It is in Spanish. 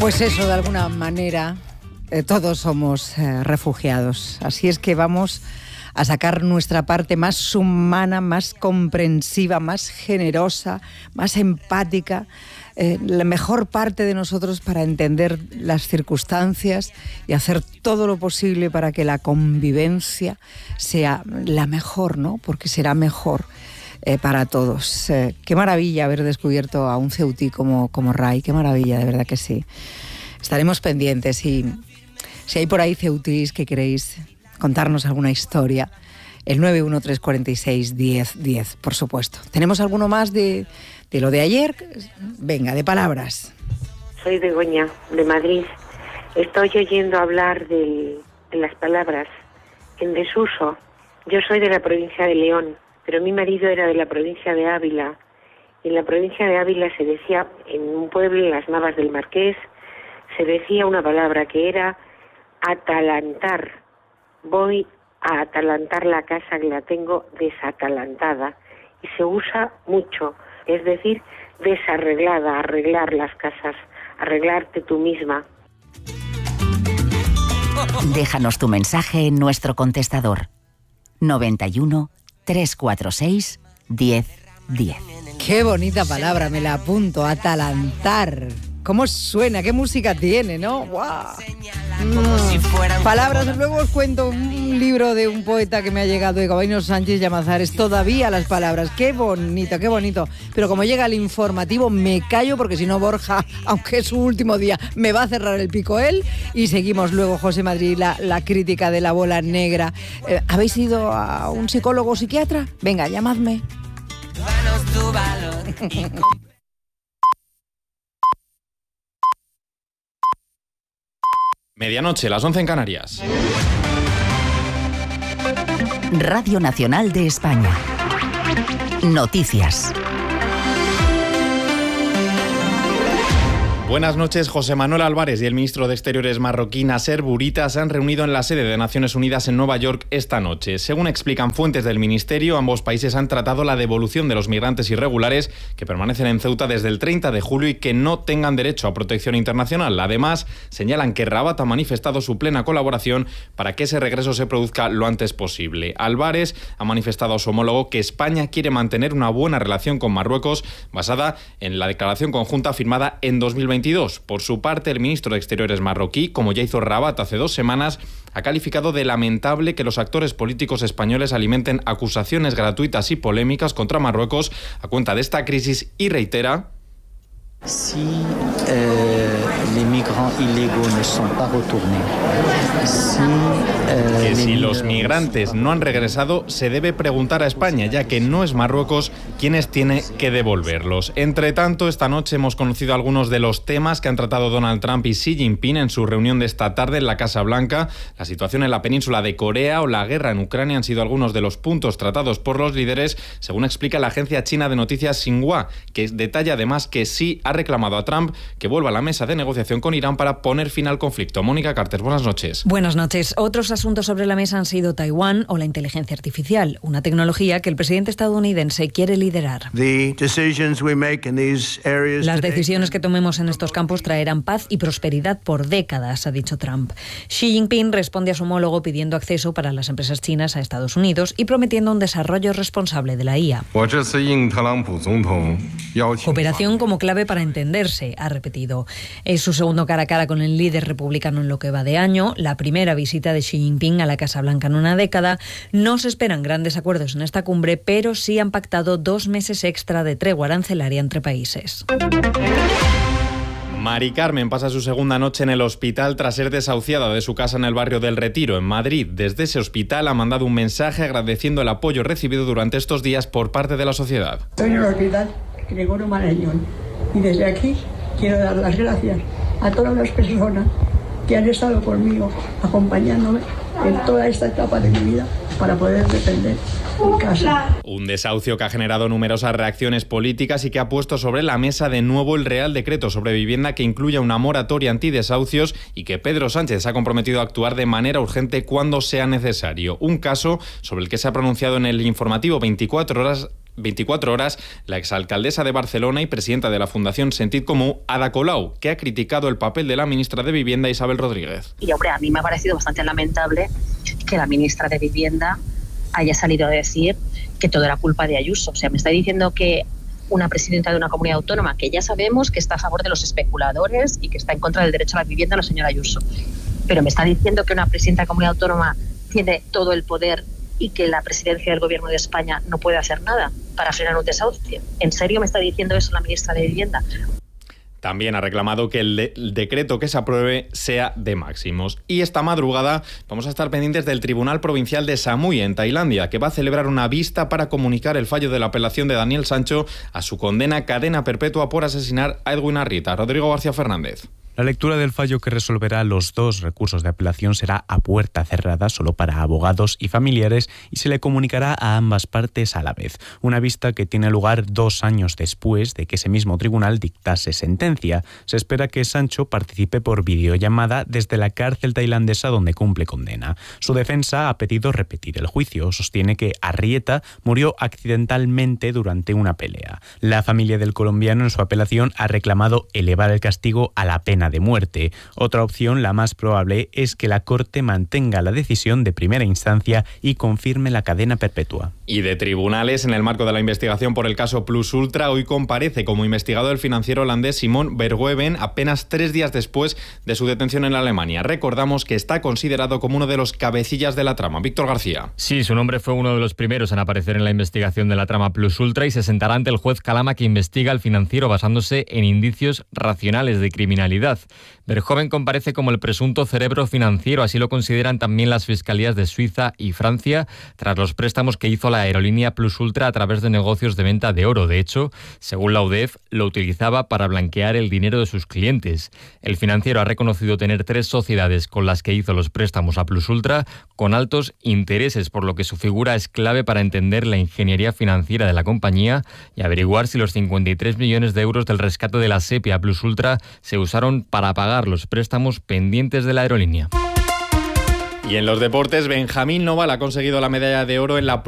Pues eso, de alguna manera, todos somos refugiados. Así es que vamos a sacar nuestra parte más humana, más comprensiva, más generosa, más empática, la mejor parte de nosotros para entender las circunstancias y hacer todo lo posible para que la convivencia sea la mejor, ¿no? Porque será mejor para todos. Qué maravilla haber descubierto a un ceutí como Ray, qué maravilla, de verdad que sí. Estaremos pendientes y si hay por ahí ceutís que queréis contarnos alguna historia, el 913461010, por supuesto. ¿Tenemos alguno más de lo de ayer? Venga, de palabras. Soy Begoña, de Madrid. Estoy oyendo hablar de las palabras en desuso. Yo soy de la provincia de León, pero mi marido era de la provincia de Ávila. Y en la provincia de Ávila se decía, en un pueblo, en las Navas del Marqués, se decía una palabra que era atalantar. Voy a atalantar la casa que la tengo desatalantada. Y se usa mucho, es decir, desarreglada, arreglar las casas, arreglarte tú misma. Déjanos tu mensaje en nuestro contestador 91 346 1010. Qué bonita palabra, me la apunto, atalantar. ¿Cómo suena? ¿Qué música tiene, no? ¡Guau! Palabras, luego os cuento un libro de un poeta que me ha llegado de Caballo Sánchez Llamazares, todavía las palabras. Qué bonito, qué bonito. Pero como llega el informativo, me callo porque si no Borja, aunque es su último día, me va a cerrar el pico él. Y seguimos luego, José Madrid, la crítica de la bola negra. ¿Habéis ido a un psicólogo o psiquiatra? Venga, llamadme. Medianoche, las 11 en Canarias. Radio Nacional de España. Noticias. Buenas noches. José Manuel Álvarez y el ministro de Exteriores marroquí Nasser Bourita se han reunido en la sede de Naciones Unidas en Nueva York esta noche. Según explican fuentes del ministerio, ambos países han tratado la devolución de los migrantes irregulares que permanecen en Ceuta desde el 30 de julio y que no tengan derecho a protección internacional. Además, señalan que Rabat ha manifestado su plena colaboración para que ese regreso se produzca lo antes posible. Álvarez ha manifestado a su homólogo que España quiere mantener una buena relación con Marruecos basada en la declaración conjunta firmada en 2022. Por su parte, el ministro de Exteriores marroquí, como ya hizo Rabat hace 2 semanas, ha calificado de lamentable que los actores políticos españoles alimenten acusaciones gratuitas y polémicas contra Marruecos a cuenta de esta crisis y reitera: Si les migrants illégaux ne sont pas retournés, si los migrantes no han regresado, se debe preguntar a España, ya que no es Marruecos quienes tiene que devolverlos. Entre tanto, esta noche hemos conocido algunos de los temas que han tratado Donald Trump y Xi Jinping en su reunión de esta tarde en la Casa Blanca. La situación en la península de Corea o la guerra en Ucrania han sido algunos de los puntos tratados por los líderes, según explica la agencia china de noticias Xinhua, que detalla además que Xi ha reclamado a Trump que vuelva a la mesa de negociación con Irán para poner fin al conflicto. Mónica Carter, buenas noches. Buenas noches. Otros asuntos sobre la mesa han sido Taiwán o la inteligencia artificial, una tecnología que el presidente estadounidense quiere liderar. Las decisiones que tomemos en estos campos traerán paz y prosperidad por décadas, ha dicho Trump. Xi Jinping responde a su homólogo pidiendo acceso para las empresas chinas a Estados Unidos y prometiendo un desarrollo responsable de la IA. Cooperación como clave para entenderse, ha repetido. Es su segundo cara a cara con el líder republicano en lo que va de año, la primera visita de Xi Jinping a la Casa Blanca en una década. No se esperan grandes acuerdos en esta cumbre, pero sí han pactado 2 meses extra de tregua arancelaria entre países. Mari Carmen pasa su segunda noche en el hospital tras ser desahuciada de su casa en el barrio del Retiro, en Madrid. Desde ese hospital ha mandado un mensaje agradeciendo el apoyo recibido durante estos días por parte de la sociedad. Estoy en el hospital Gregorio Marañón y desde aquí quiero dar las gracias a todas las personas que han estado conmigo, acompañándome en toda esta etapa de mi vida para poder defender mi casa. Un desahucio que ha generado numerosas reacciones políticas y que ha puesto sobre la mesa de nuevo el Real Decreto sobre Vivienda que incluye una moratoria antidesahucios y que Pedro Sánchez ha comprometido a actuar de manera urgente cuando sea necesario. Un caso sobre el que se ha pronunciado en el informativo 24 horas 24 horas, la exalcaldesa de Barcelona y presidenta de la Fundación Sentit Comú, Ada Colau, que ha criticado el papel de la ministra de Vivienda, Isabel Rodríguez. Y hombre, a mí me ha parecido bastante lamentable que la ministra de Vivienda haya salido a decir que todo era culpa de Ayuso. O sea, me está diciendo que una presidenta de una comunidad autónoma, que ya sabemos que está a favor de los especuladores y que está en contra del derecho a la vivienda, la señora Ayuso, pero me está diciendo que una presidenta de comunidad autónoma tiene todo el poder y que la presidencia del Gobierno de España no puede hacer nada para frenar un desahucio. ¿En serio me está diciendo eso la ministra de Vivienda? También ha reclamado que el decreto que se apruebe sea de máximos. Y esta madrugada vamos a estar pendientes del Tribunal Provincial de Samui, en Tailandia, que va a celebrar una vista para comunicar el fallo de la apelación de Daniel Sancho a su condena a cadena perpetua por asesinar a Edwin Arrieta. Rodrigo García Fernández. La lectura del fallo que resolverá los 2 recursos de apelación será a puerta cerrada, solo para abogados y familiares, y se le comunicará a ambas partes a la vez. Una vista que tiene lugar 2 años después de que ese mismo tribunal dictase sentencia. Se espera que Sancho participe por videollamada desde la cárcel tailandesa donde cumple condena. Su defensa ha pedido repetir el juicio. Sostiene que Arrieta murió accidentalmente durante una pelea. La familia del colombiano en su apelación ha reclamado elevar el castigo a la pena de muerte. Otra opción, la más probable, es que la Corte mantenga la decisión de primera instancia y confirme la cadena perpetua. Y de tribunales, en el marco de la investigación por el caso Plus Ultra, hoy comparece como investigado el financiero holandés Simon Verhoeven, apenas 3 días después de su detención en Alemania. Recordamos que está considerado como uno de los cabecillas de la trama. Víctor García. Sí, su nombre fue uno de los primeros en aparecer en la investigación de la trama Plus Ultra y se sentará ante el juez Calama, que investiga al financiero basándose en indicios racionales de criminalidad. Verhoeven comparece como el presunto cerebro financiero, así lo consideran también las fiscalías de Suiza y Francia, tras los préstamos que hizo la aerolínea Plus Ultra a través de negocios de venta de oro. De hecho, según la UDEF, lo utilizaba para blanquear el dinero de sus clientes. El financiero ha reconocido tener 3 sociedades con las que hizo los préstamos a Plus Ultra con altos intereses, por lo que su figura es clave para entender la ingeniería financiera de la compañía y averiguar si los 53 millones de euros del rescate de la SEPI a Plus Ultra se usaron para pagar los préstamos pendientes de la aerolínea. Y en los deportes, Benjamín Noval ha conseguido la medalla de oro en la